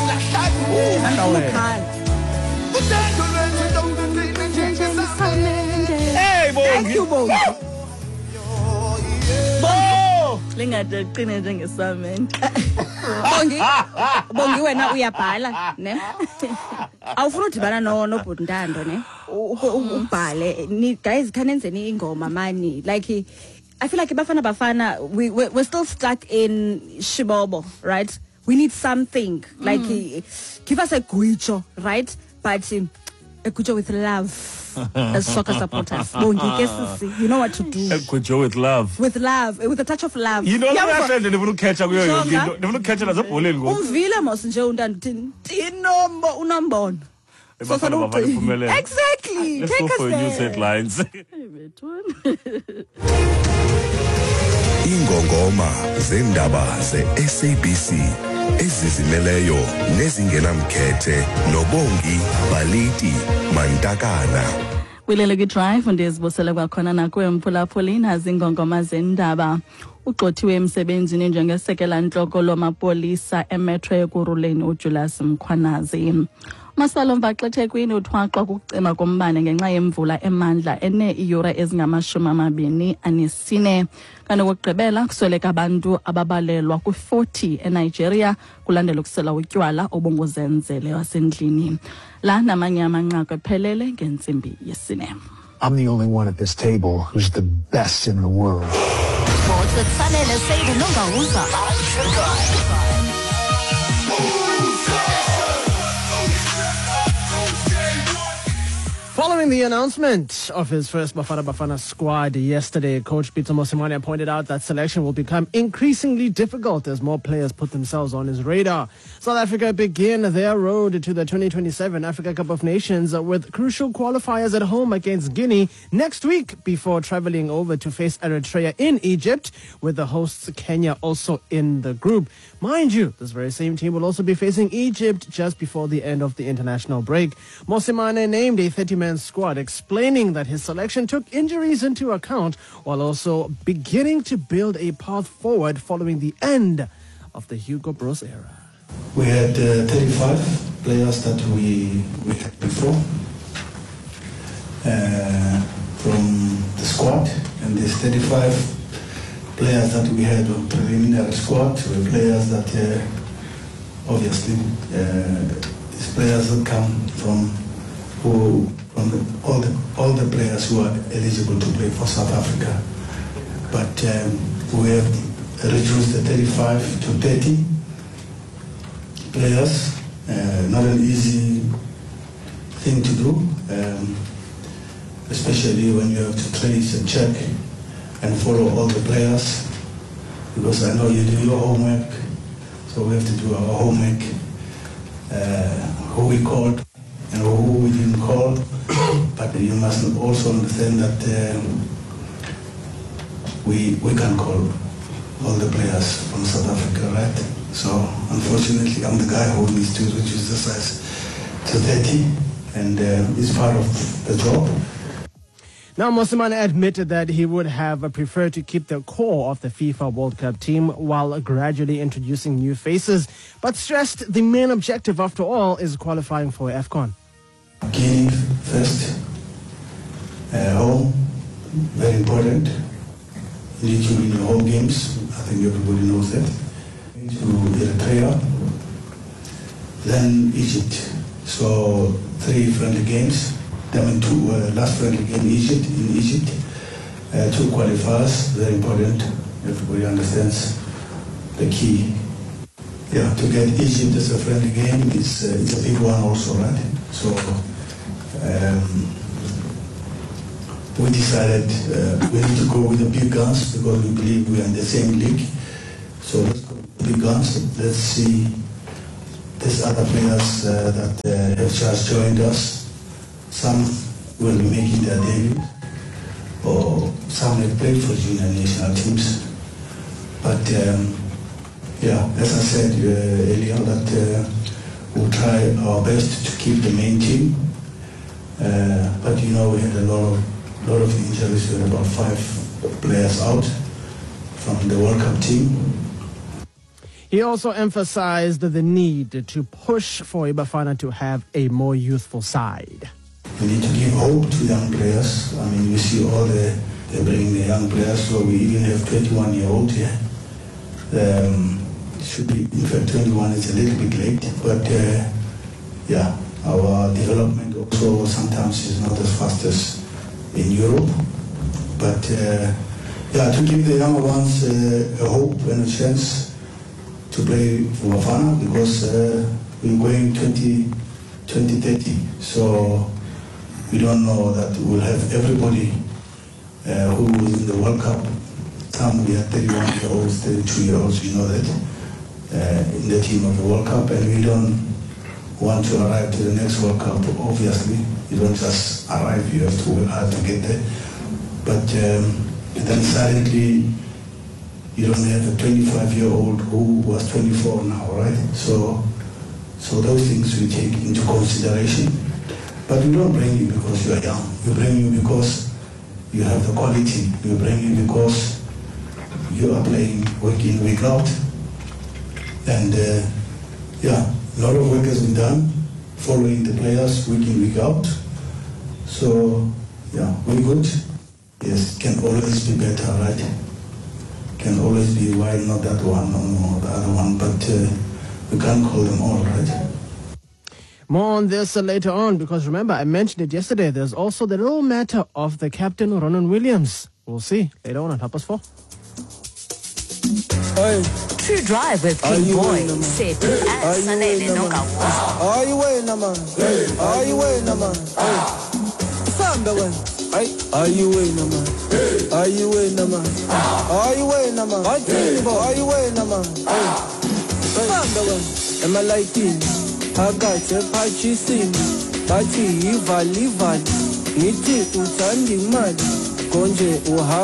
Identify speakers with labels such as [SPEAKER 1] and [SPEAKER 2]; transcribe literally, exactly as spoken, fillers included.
[SPEAKER 1] Hey, boy.
[SPEAKER 2] Thank you, boy.
[SPEAKER 3] Lingade qine njengesamente.
[SPEAKER 2] Bongi. Bongi wena uyabhala, ne? Awufuna udibana no no Bundando, ne? Ubhale. Ni guys kanenzeni ingoma mani. Like I feel like Bafana Bafana we we're, we're still stuck in Shibobo, right? We need something like mm. give us a guicho, right? But um, a guicho with love. As soccer supporters, you know what to do.
[SPEAKER 1] Guicho with love.
[SPEAKER 2] With love, with a touch of love.
[SPEAKER 1] You know what I said? They don't catch up. They don't catch up as a bowling goal.
[SPEAKER 2] Umvila mosinje undan tinombo unombono. Exactly.
[SPEAKER 1] Let's
[SPEAKER 2] Take
[SPEAKER 1] go
[SPEAKER 2] us
[SPEAKER 1] for
[SPEAKER 2] there.
[SPEAKER 1] news headlines.
[SPEAKER 4] Ingongoma zendaba ze-S A B C ezizimeleyo nezingenamkhethe nobongi Baliti Mantakana.
[SPEAKER 3] Wilele Drive ndizibusele kwakhona nakwemphulaphuli nazi ingongoma zendaba. Uqothiwe emsebenzini njengesekela nhloko lomapolisa emetro ekuruleni uJulius Mkhwanazi. Masalo Mvaxethekwini uthwaxwa kukucima kombane ngenxa yemvula emandla ene iyure ezingamashumi amabini anesine. Kanti kokugqibela kusweleka abantu ababalelwa ku-forty eNigeria kulandela ukusela utywala obunguzenzele wasendlini. La namanye amanqaku ephelele ngentsimbi yesine.
[SPEAKER 5] I'm the only one at this table who's the best in the world.
[SPEAKER 6] Following the announcement of his first Bafana Bafana squad yesterday, Coach Pitso Mosimane pointed out that selection will become increasingly difficult as more players put themselves on his radar. South Africa begin their road to the twenty twenty-seven Africa Cup of Nations with crucial qualifiers at home against Guinea next week before traveling over to face Eritrea in Egypt, with the hosts Kenya also in the group. Mind you, this very same team will also be facing Egypt just before the end of the international break. Mosimane named a thirty-man squad, explaining that his selection took injuries into account while also beginning to build a path forward following the end of the Hugo Broos era.
[SPEAKER 7] We had uh, thirty-five players that we, we had before uh, from the squad, and these thirty-five players that we had on preliminary squad were players that uh, obviously uh, these players that come from who from the, all the all the players who are eligible to play for South Africa, but um, we have reduced the thirty-five to thirty players. Uh, not an easy thing to do, um, especially when you have to trace and check and follow all the players, because I know you do your homework, so we have to do our homework, uh, who we called and who we didn't call, but you must also understand that um, we we can call all the players from South Africa, right? So unfortunately, I'm the guy who needs to reduce the size to thirty, and uh, it's part of the job.
[SPEAKER 6] Now, Mosimane admitted that he would have preferred to keep the core of the FIFA World Cup team while gradually introducing new faces, but stressed the main objective, after all, is qualifying for AFCON.
[SPEAKER 7] Guinea first, uh, home, very important. You need to win your home games. I think everybody knows that. To Eritrea, then Egypt. So three friendly games. I mean, two uh, last friendly game Egypt in Egypt, uh, two qualifiers, very important. Everybody understands the key. Yeah, to get Egypt as a friendly game is uh, it's a big one also, right? So um, we decided uh, we need to go with the big guns because we believe we are in the same league. So let's go with the big guns. Let's see these other players uh, that uh, have just joined us. Some will be making their debut, or some have played for junior national teams. But um, yeah, as I said uh, earlier, that uh, we'll try our best to keep the main team. Uh, but you know, we had a lot of, lot of injuries. We had about five players out from the World Cup team.
[SPEAKER 6] He He also emphasized the need to push for Ibafana to have a more youthful side.
[SPEAKER 7] We need to give hope to young players. I mean, you see all the, they bring the young players, so we even have twenty-one-year-old here. Um, it should be, in fact, twenty-one is a little bit late, but uh, yeah, our development also sometimes is not as fast as in Europe. But uh, yeah, to give the younger ones uh, a hope and a chance to play for Bafana, because uh, we're going twenty thirty, so we don't know that we'll have everybody uh, who is in the World Cup. Some we are thirty-one-year-olds, thirty-two-year-olds, we know that, uh, in the team of the World Cup, and we don't want to arrive to the next World Cup. Obviously, you don't just arrive, you have to work hard to get there. But um, then suddenly, you don't have a twenty-five-year-old who was twenty-four now, right? So, so those things we take into consideration. But we don't bring you because you are young. We bring you because you have the quality. We bring you because you are playing week in, week out. And uh, yeah, a lot of work has been done following the players week in, week out. So yeah, we're good. Yes, can always be better, right? Can always be, why not that one or the other one, but uh, we can't call them all, right?
[SPEAKER 6] More on this uh, later on, because remember, I mentioned it yesterday. There's also the little matter of the captain, Ronan Williams. We'll see later on at half past four.
[SPEAKER 8] Hey.
[SPEAKER 9] True Drive with King Boy, Sid and Sunday Knockout.
[SPEAKER 8] Are you waiting, man? Are you waiting, man? Samba one. Are you waiting, man? Are you waiting, man? Are you waiting, man? Are you waiting, man? Samba one. Am I lighting? I got a patchy sim. Patchy, Valley Valley. Niti, Utandi, man. Konje, Uha.